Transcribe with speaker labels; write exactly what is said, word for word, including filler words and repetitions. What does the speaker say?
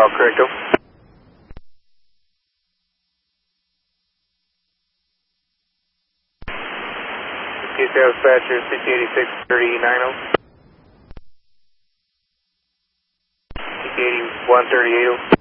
Speaker 1: call, correcto. T C dispatcher six eighty-six thirty-nine oh. eighty-one thirty-eight oh.